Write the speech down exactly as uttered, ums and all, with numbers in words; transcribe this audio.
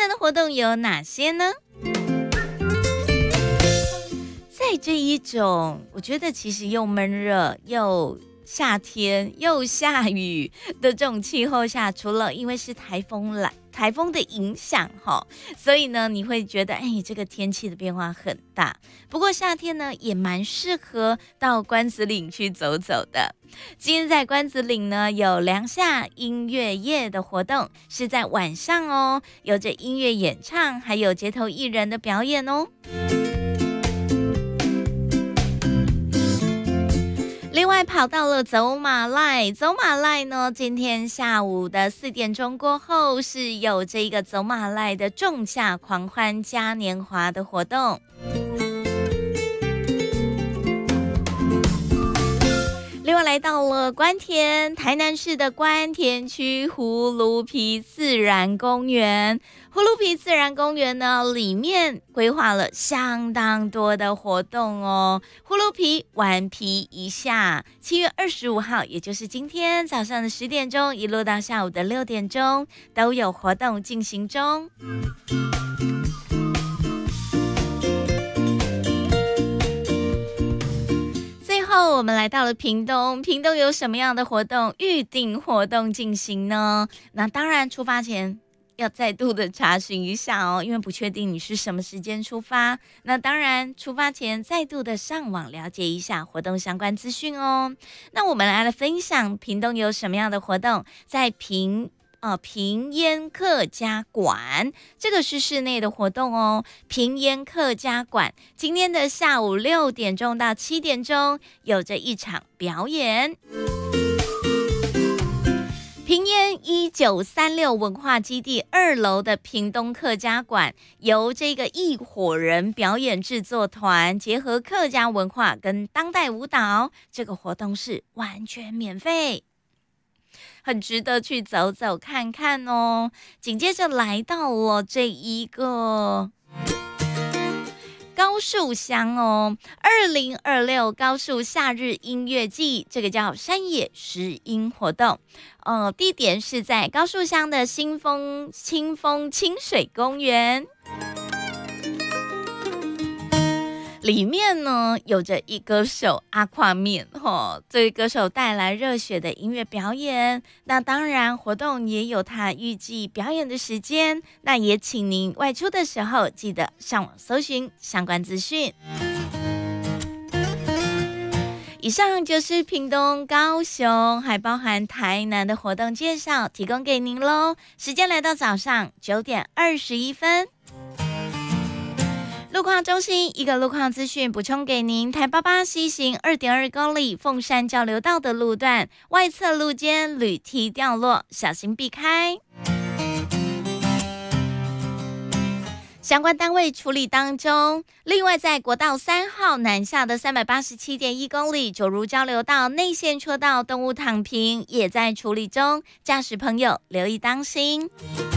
南的活动有哪些呢？在这一种我觉得其实又闷热又夏天又下雨的这种气候下，除了因为是台风来台风的影响哈，所以呢你会觉得哎，这个天气的变化很大。不过夏天呢也蛮适合到关子岭去走走的。今天在关子岭呢有凉夏音乐夜的活动，是在晚上哦，有着音乐演唱还有街头艺人的表演哦。另外跑到了走马濑，走马濑呢今天下午的四点钟过后是有这个走马濑的仲夏狂欢嘉年华的活动。另外来到了关田，台南市的关田区葫芦皮自然公园。葫芦皮自然公园呢，里面规划了相当多的活动哦。葫芦皮顽皮一下，七月二十五号，也就是今天早上的十点钟，一路到下午的六点钟，都有活动进行中。我们来到了屏东，屏东有什么样的活动预定活动进行呢？那当然出发前要再度的查询一下哦，因为不确定你是什么时间出发。那当然出发前再度的上网了解一下活动相关资讯哦。那我们来分享屏东有什么样的活动，在屏呃，屏烟客家馆，这个是室内的活动哦。屏烟客家馆今天的下午六点钟到七点钟有着一场表演。屏烟一九三六文化基地二楼的屏东客家馆，由这个一伙人表演制作团结合客家文化跟当代舞蹈，这个活动是完全免费。很值得去走走看看哦。紧接着来到了这一个高树乡哦，二零二六高树夏日音乐季，这个叫山野拾音活动，呃，地点是在高树乡的新丰清风清水公园。里面呢有着一歌手阿跨面哦，这位歌手带来热血的音乐表演。那当然活动也有他预计表演的时间，那也请您外出的时候记得上网搜寻相关资讯。以上就是屏东、高雄还包含台南的活动介绍，提供给您咯。时间来到早上九点二十一分。路况中心一个路况资讯补充给您，台八八西行 二点二 公里凤山交流道的路段外侧路肩铝梯掉落，小心避开。相关单位处理当中。另外在国道三号南下的 三百八十七点一 公里九如交流道内线车道动物躺平也在处理中，驾驶朋友留意当心。